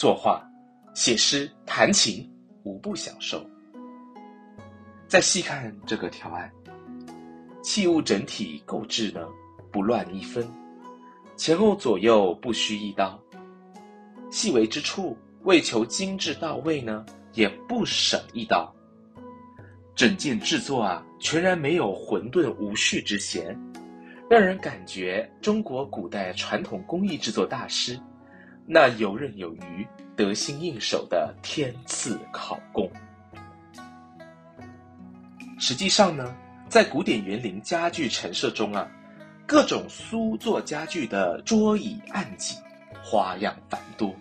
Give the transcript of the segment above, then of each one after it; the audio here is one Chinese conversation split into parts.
作画、写诗、弹琴，无不享受。再细看这个条案，器物整体构置呢，不乱一分，前后左右不虚一刀，细微之处为求精致到位呢，也不省一刀。整件制作啊，全然没有混沌无序之嫌，让人感觉中国古代传统工艺制作大师那游刃有余、得心应手的天赐考工。实际上呢，在古典园林家具陈设中啊，各种苏作家具的桌椅案几花样繁多。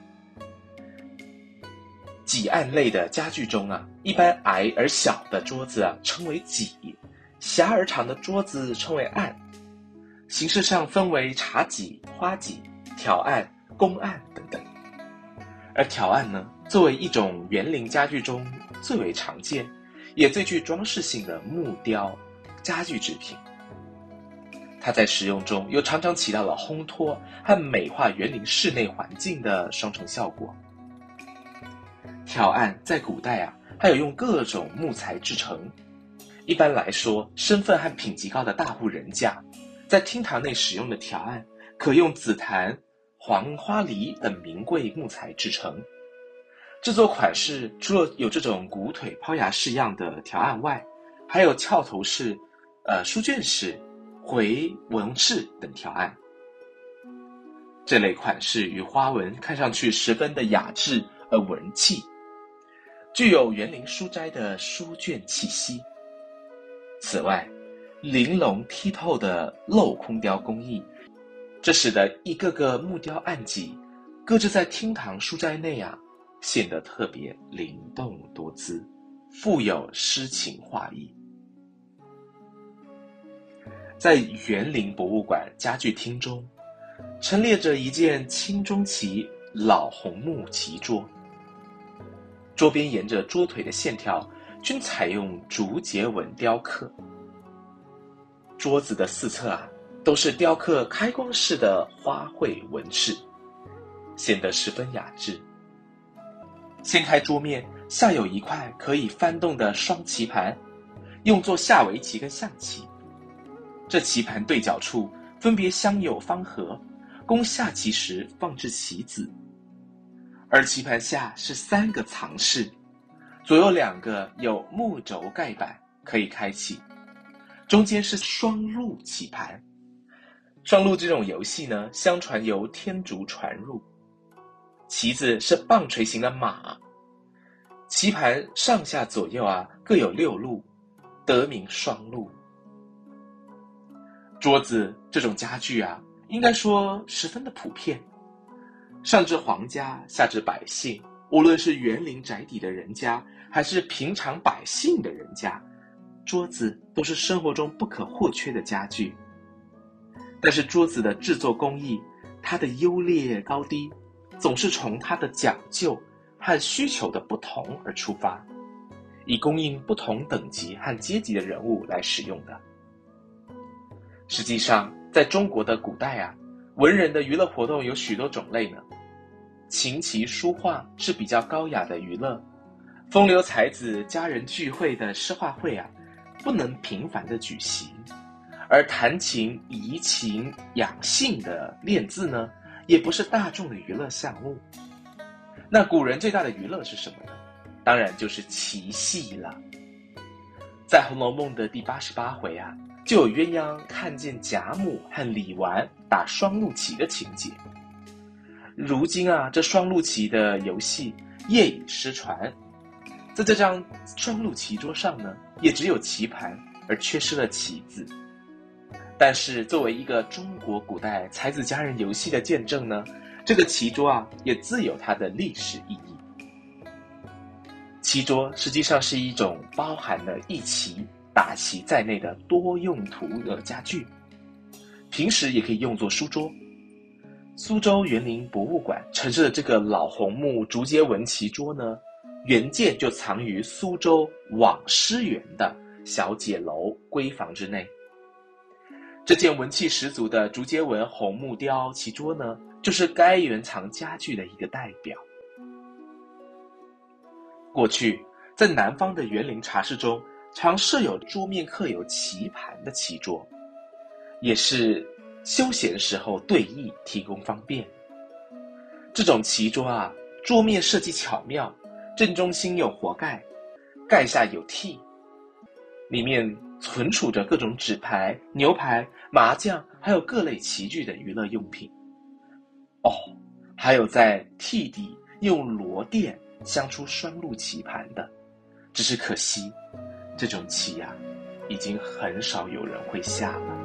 几案类的家具中啊，一般矮而小的桌子啊称为几，狭而长的桌子称为案。形式上分为茶几、花几、条案、公案等等。而条案呢，作为一种园林家具中最为常见也最具装饰性的木雕家具制品，它在使用中又常常起到了烘托和美化园林室内环境的双重效果。条案在古代啊，还有用各种木材制成。一般来说，身份和品级高的大户人家，在厅堂内使用的条案，可用紫檀、黄花梨等名贵木材制成。制作款式除了有这种鼓腿抛牙式样的条案外，还有翘头式、书卷式、回纹式等条案。这类款式与花纹看上去十分的雅致而文气，具有园林书斋的书卷气息。此外，玲珑剔透的镂空雕工艺，这使得一个个木雕案几搁置在厅堂书斋内啊，显得特别灵动多姿，富有诗情画意。在园林博物馆家具厅中，陈列着一件清中期老红木棋桌，桌边沿着桌腿的线条均采用竹节纹雕刻，桌子的四侧啊都是雕刻开光式的花卉纹饰，显得十分雅致。掀开桌面，下有一块可以翻动的双棋盘，用作下围棋跟象棋。这棋盘对角处分别镶有方盒，供下棋时放置棋子。而棋盘下是3个藏室，左右2个有木轴盖板可以开启，中间是双路棋盘。双路这种游戏呢，相传由天竺传入。棋子是棒槌形的马，棋盘上下左右啊各有6路，得名双路。桌子这种家具啊，应该说十分的普遍，上至皇家，下至百姓，无论是园林宅邸的人家，还是平常百姓的人家，桌子都是生活中不可或缺的家具。但是桌子的制作工艺，它的优劣高低，总是从它的讲究和需求的不同而出发，以供应不同等级和阶级的人物来使用的。实际上，在中国的古代啊，文人的娱乐活动有许多种类呢。琴棋书画是比较高雅的娱乐，风流才子佳人聚会的诗画会啊，不能频繁的举行。而弹琴、怡情、养性的练字呢，也不是大众的娱乐项目。那古人最大的娱乐是什么呢？当然就是棋戏了。在《红楼梦》的第88回啊，就有鸳鸯看见贾母和李纨打双陆棋的情节。如今啊，这双陆棋的游戏业已失传，在这张双陆棋桌上呢，也只有棋盘，而缺失了棋子。但是作为一个中国古代才子佳人游戏的见证呢，这个棋桌啊，也自有它的历史意义。棋桌实际上是一种包含了弈棋、打棋在内的多用途的家具，平时也可以用作书桌。苏州园林博物馆陈设的这个老红木竹节纹棋桌呢，原件就藏于苏州网师园的小解楼闺房之内。这件文气十足的竹节纹红木雕棋桌呢，就是该园藏家具的一个代表。 过去，在南方的园林茶室中，常设有桌面刻有棋盘的棋桌，也是休闲时候对弈提供方便。这种棋桌啊，桌面设计巧妙，正中心有活盖，盖下有屉，里面存储着各种纸牌、牛牌、麻将，还有各类棋具等娱乐用品。哦，还有在屉底用螺钿镶出双陆棋盘的，只是可惜，这种棋啊，已经很少有人会下了。